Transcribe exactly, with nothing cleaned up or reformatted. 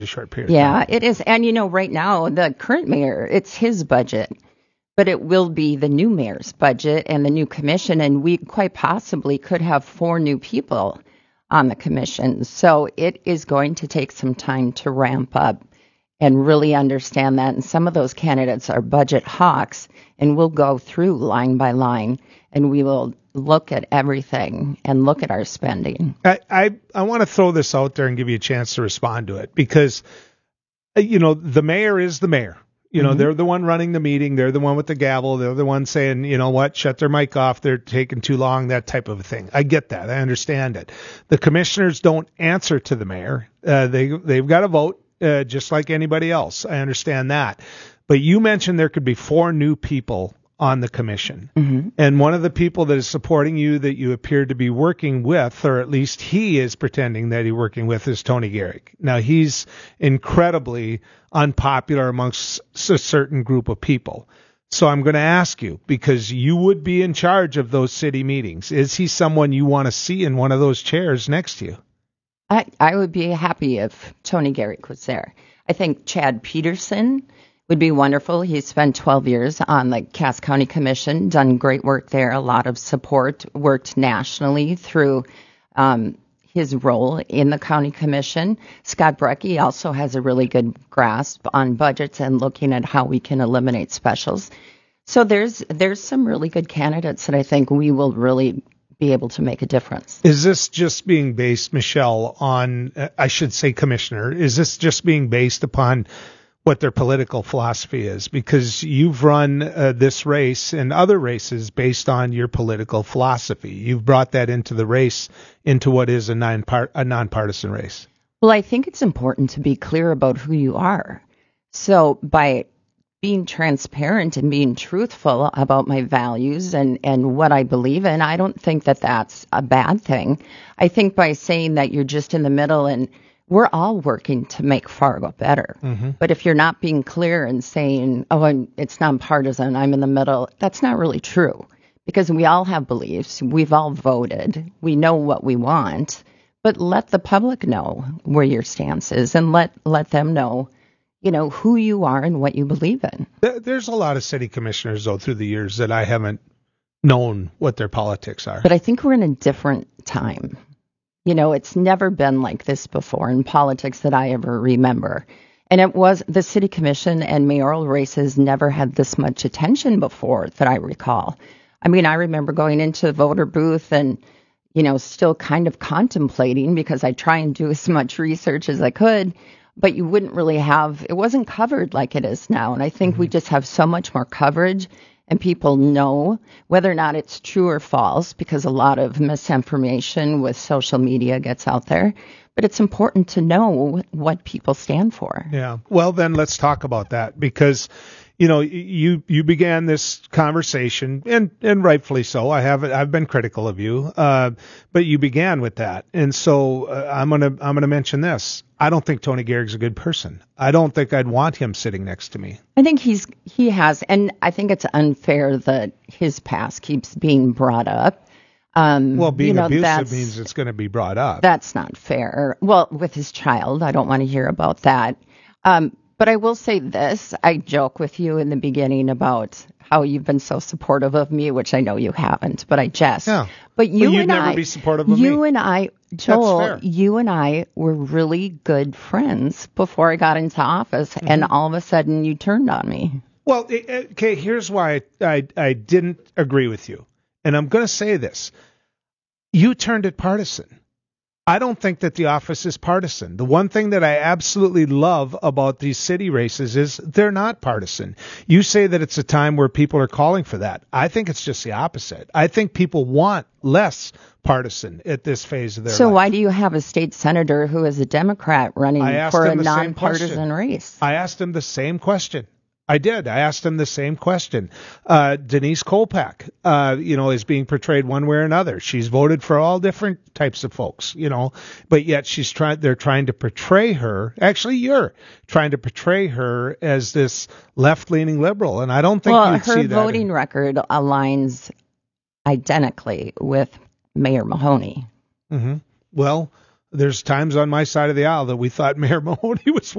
a short period. Yeah, it is. And, you know, right now, the current mayor, it's his budget, but it will be the new mayor's budget and the new commission. And we quite possibly could have four new people on the commission. So it is going to take some time to ramp up and really understand that. And some of those candidates are budget hawks, and we'll go through line by line, and we will look at everything and look at our spending. I, I, I want to throw this out there and give you a chance to respond to it because, you know, the mayor is the mayor. You know, mm-hmm. They're the one running the meeting. They're the one with the gavel. They're the one saying, you know what, shut their mic off. They're taking too long, that type of a thing. I get that. I understand it. The commissioners don't answer to the mayor. Uh, they, they've got to vote. Uh, just like anybody else. I understand that. But you mentioned there could be four new people on the commission. Mm-hmm. And one of the people that is supporting you that you appear to be working with, or at least he is pretending that he's working with, is Tony Garrick. Now, he's incredibly unpopular amongst a certain group of people. So I'm going to ask you, because you would be in charge of those city meetings, is he someone you want to see in one of those chairs next to you? I, I would be happy if Tony Garrick was there. I think Chad Peterson would be wonderful. He spent twelve years on the Cass County Commission, done great work there, a lot of support, worked nationally through um, his role in the county commission. Scott Brecky also has a really good grasp on budgets and looking at how we can eliminate specials. So there's there's some really good candidates that I think we will really be able to make a difference. Is this just being based, Michelle, on, I should say, Commissioner, is this just being based upon what their political philosophy is? Because you've run uh, this race and other races based on your political philosophy. You've brought that into the race, into what is a, non-part, a nonpartisan race. Well, I think it's important to be clear about who you are. So by being transparent and being truthful about my values and, and what I believe in, I don't think that that's a bad thing. I think by saying that you're just in the middle, and we're all working to make Fargo better. Mm-hmm. But if you're not being clear and saying, oh, I'm, it's nonpartisan, I'm in the middle, that's not really true. Because we all have beliefs. We've all voted. We know what we want. But let the public know where your stance is, and let, let them know, you know, who you are and what you believe in. There's a lot of city commissioners, though, through the years that I haven't known what their politics are. But I think we're in a different time. You know, it's never been like this before in politics that I ever remember. And it was, the city commission and mayoral races never had this much attention before that I recall. I mean, I remember going into the voter booth and, you know, still kind of contemplating, because I try and do as much research as I could, but you wouldn't really have, it wasn't covered like it is now. And I think mm-hmm. we just have so much more coverage, and people know whether or not it's true or false, because a lot of misinformation with social media gets out there. But it's important to know what people stand for. Yeah. Well, then let's talk about that, because, you know, you you began this conversation, and, and rightfully so. I have I've been critical of you, uh, but you began with that, and so uh, I'm gonna I'm gonna mention this. I don't think Tony Garrick's a good person. I don't think I'd want him sitting next to me. I think he's he has, and I think it's unfair that his past keeps being brought up. Um, well, being you know, abusive means it's going to be brought up. That's not fair. Well, with his child, I don't want to hear about that. Um, but I will say this. I joke with you in the beginning about how you've been so supportive of me, which I know you haven't, but I jest. Yeah. But you well, you'd and never I, be supportive of you me. and I, Joel, you and I were really good friends before I got into office, mm-hmm. and all of a sudden you turned on me. Well, okay, here's why I, I, I didn't agree with you. And I'm going to say this. You turned it partisan. I don't think that the office is partisan. The one thing that I absolutely love about these city races is they're not partisan. You say that it's a time where people are calling for that. I think it's just the opposite. I think people want less partisan at this phase of their so life. So why do you have a state senator who is a Democrat running for a nonpartisan race? I asked him the same question. I did. I asked him the same question. Uh, Denise Kolpak, uh, you know, is being portrayed one way or another. She's voted for all different types of folks, you know, but yet she's trying, they're trying to portray her. Actually, you're trying to portray her as this left-leaning liberal. And I don't think well, you'd see that. Well, her voting in... record aligns identically with Mayor Mahoney. Mm-hmm. Well, there's times on my side of the aisle that we thought Mayor Mahoney was